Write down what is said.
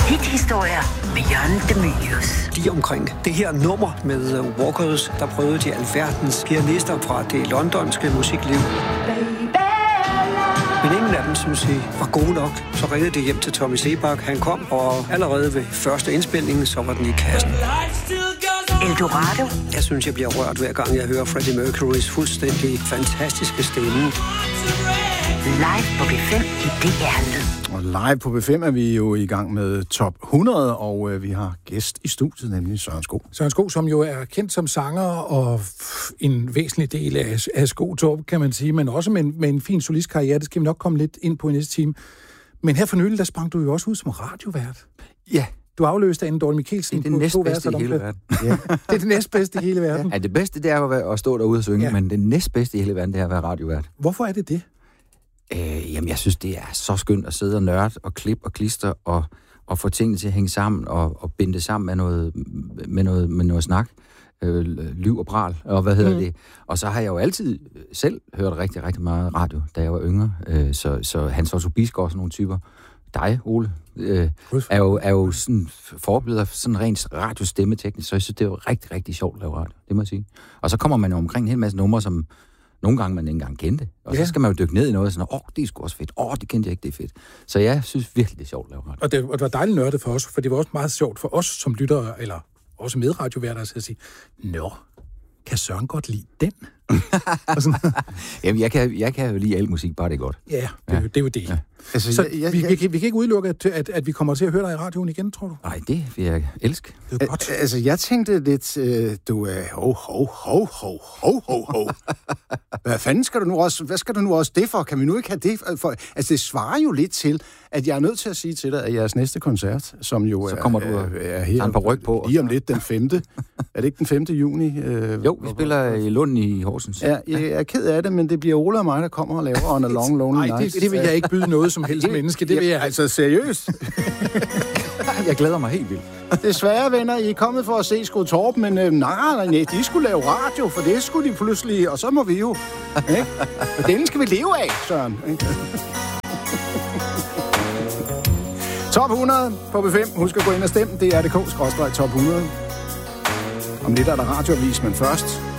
Hithistorier med Jørgen De Mylius. Lige omkring det her nummer med Walkers, der prøvede de alverdens pianister fra det londonske musikliv. Men ingen af dem, synes jeg, var gode nok. Så ringede de hjem til Tommy Sebak. Han kom, og allerede ved første indspilning, så var den i kassen. Eldorado. Jeg synes, jeg bliver rørt hver gang, jeg hører Freddie Mercurys fuldstændig fantastiske stemme. Live på B5 i DR-lyd. Og live på B5 er vi jo i gang med Top 100, og vi har gæst i studiet, nemlig Søren Sko. Søren Sko, som jo er kendt som sanger og en væsentlig del af Skotorp, kan man sige, men også med en fin solistkarriere. Det skal vi nok komme lidt ind på i næste time. Men her for nylig, der sprang du jo også ud som radiovært. Ja. Du afløste Anne Dorte Michelsen. Det er det næstbedste i hele verden. Ja. Det er det næstbedste i hele verden. Ja, det bedste, det er at stå derude og synge, men det næstbedste i hele verden, det er at være radiovært. Hvorfor er det det? Jamen, jeg synes, det er så skønt at sidde og nørde og klippe og klister og få tingene til at hænge sammen og binde det sammen med noget snak. Lyv og pral, og hvad hedder det. Og så har jeg jo altid selv hørt rigtig, rigtig meget radio, da jeg var yngre. Så Hans Otto Bisgaard og sådan nogle typer. Dig, Ole, er jo sådan forbilleder sådan rent radiostemmeteknisk, så jeg synes, det er jo rigtig, rigtig sjovt at lave radio, det må jeg sige. Og så kommer man jo omkring en hel masse numre, som nogle gange man ikke engang kendte. Og så skal man jo dykke ned i noget, sådan, det er sgu også fedt. Det kendte jeg ikke, det er fedt. Så jeg synes virkelig, det er sjovt at lave radio. Og det var dejligt nørdet for os, for det var også meget sjovt for os som lyttere, eller også med radioværter, at sige, kan Søren godt lide den? Jamen, jeg kan jo lide al musik, bare det er godt. Ja, det er jo det. Ja. Altså, så vi kan ikke udelukke, at vi kommer til at høre dig i radioen igen, tror du? Nej, det vil jeg elske. Det er godt. Altså, jeg tænkte lidt, du er Hvad fanden skal du nu også, hvad skal du nu også det for? Kan vi nu ikke have det for? Altså, det svarer jo lidt til, at jeg er nødt til at sige til dig, at jeres næste koncert, som jo så kommer du er her på ryg på. Lige om lidt den 5. Er det ikke den 5. juni? Jo, vi spiller i Lund i Horsens. Ja, jeg er ked af det, men det bliver Ole og mig, der kommer og laver On a Long Lonely Night. Nej, det vil jeg ikke byde noget som helst menneske. Det vil jeg altså seriøst. Jeg glæder mig helt vildt. Desværre, venner, I er kommet for at se Skotorp, men nej, de skulle lave radio, for det skulle de pludselig, og så må vi jo. Ikke? Og den skal vi leve af, Søren. Top 100 på B5. Husk at gå ind og stemme. Det er DK/Top 100. Om lidt er der radioavis, men først